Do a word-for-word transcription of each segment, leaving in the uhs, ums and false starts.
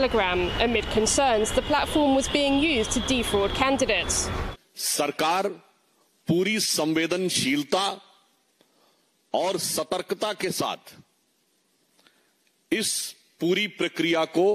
Telegram amid concerns the platform was being used to defraud candidates. सरकार पूरी संवेदनशीलता और सतर्कता के साथ इस पूरी प्रक्रिया को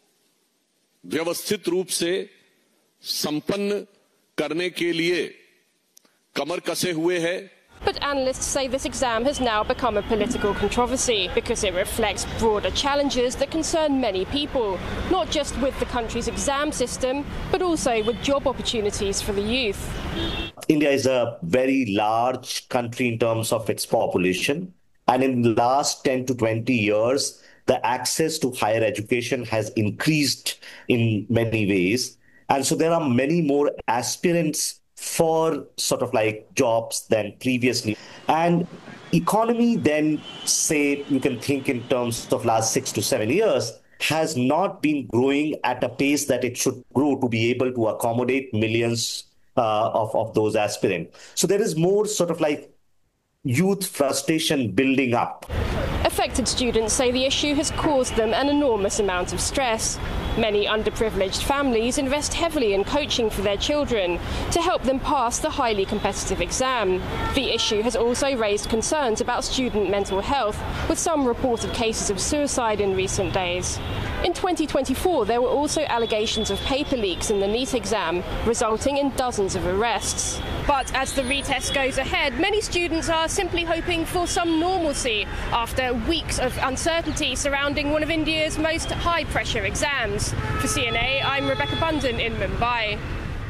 व्यवस्थित रूप से संपन्न करने के लिए कमर कसे हुए है. But analysts say this exam has now become a political controversy because it reflects broader challenges that concern many people, not just with the country's exam system, but also with job opportunities for the youth. India is a very large country in terms of its population, and in the last ten to twenty years, the access to higher education has increased in many ways. And so there are many more aspirants for sort of like jobs than previously. And economy then, say, you can think in terms of last six to seven years, has not been growing at a pace that it should grow to be able to accommodate millions uh, of, of those aspirants. So there is more sort of like youth frustration building up. Affected students say the issue has caused them an enormous amount of stress. Many underprivileged families invest heavily in coaching for their children to help them pass the highly competitive exam. The issue has also raised concerns about student mental health, with some reported cases of suicide in recent days. In twenty twenty-four, there were also allegations of paper leaks in the NEET exam, resulting in dozens of arrests. But as the retest goes ahead, many students are simply hoping for some normalcy after weeks of uncertainty surrounding one of India's most high-pressure exams. For C N A, I'm Rebecca Bunden in Mumbai.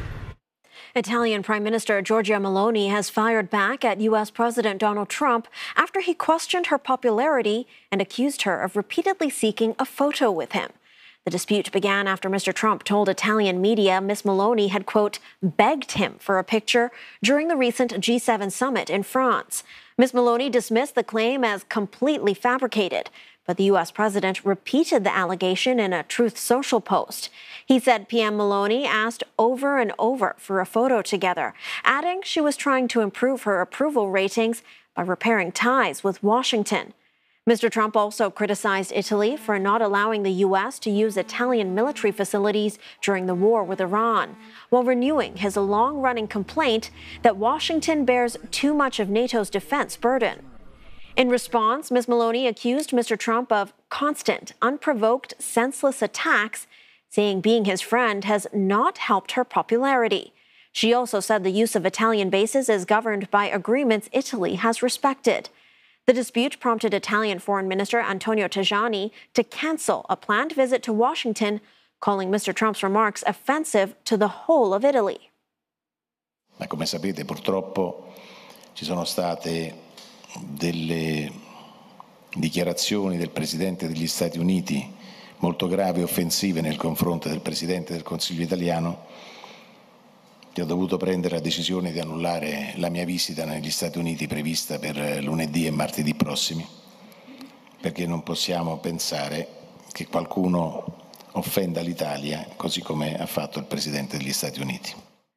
Italian Prime Minister Giorgia Meloni has fired back at U S President Donald Trump after he questioned her popularity and accused her of repeatedly seeking a photo with him. The dispute began after Mister Trump told Italian media Miss Meloni had, quote, begged him for a picture during the recent G seven summit in France. Miss Meloni dismissed the claim as completely fabricated, but the U S president repeated the allegation in a Truth Social post. He said P M Meloni asked over and over for a photo together, adding she was trying to improve her approval ratings by repairing ties with Washington. Mister Trump also criticized Italy for not allowing the U S to use Italian military facilities during the war with Iran, while renewing his long-running complaint that Washington bears too much of NATO's defense burden. In response, Miz Meloni accused Mister Trump of constant, unprovoked, senseless attacks, saying being his friend has not helped her popularity. She also said the use of Italian bases is governed by agreements Italy has respected. The dispute prompted Italian Foreign Minister Antonio Tajani to cancel a planned visit to Washington, calling Mister Trump's remarks offensive to the whole of Italy. Ma come sapete, purtroppo ci sono state delle dichiarazioni del Presidente degli Stati Uniti molto gravi e offensive nei confronti del Presidente del Consiglio italiano, che ho dovuto prendere la decisione di annullare la mia visita negli Stati Uniti prevista per lunedì e martedì prossimi, perché non possiamo pensare che qualcuno offenda l'Italia così come ha fatto il Presidente degli Stati Uniti.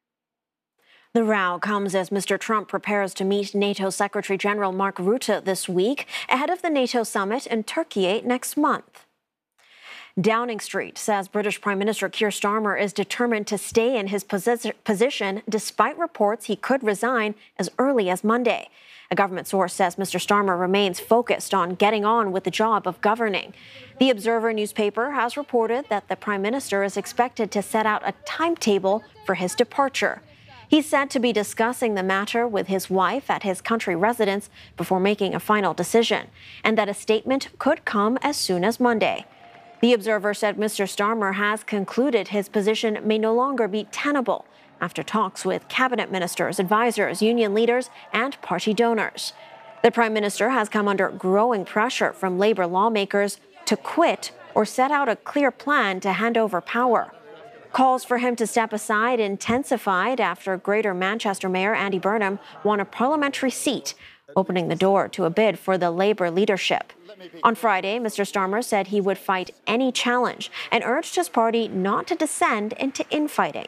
The row comes as Mister Trump prepares to meet NATO Secretary General Mark Rutte this week ahead of the NATO summit in Turkey next month. Downing Street says British Prime Minister Keir Starmer is determined to stay in his posi- position despite reports he could resign as early as Monday. A government source says Mister Starmer remains focused on getting on with the job of governing. The Observer newspaper has reported that the Prime Minister is expected to set out a timetable for his departure. He's said to be discussing the matter with his wife at his country residence before making a final decision, and that a statement could come as soon as Monday. The Observer said Mister Starmer has concluded his position may no longer be tenable after talks with cabinet ministers, advisors, union leaders, and party donors. The Prime Minister has come under growing pressure from Labour lawmakers to quit or set out a clear plan to hand over power. Calls for him to step aside intensified after Greater Manchester Mayor Andy Burnham won a parliamentary seat, opening the door to a bid for the Labour leadership. On Friday, Mister Starmer said he would fight any challenge and urged his party not to descend into infighting.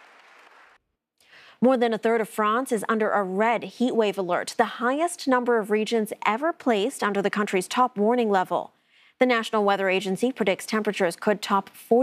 More than a third of France is under a red heat wave alert, the highest number of regions ever placed under the country's top warning level. The National Weather Agency predicts temperatures could top forty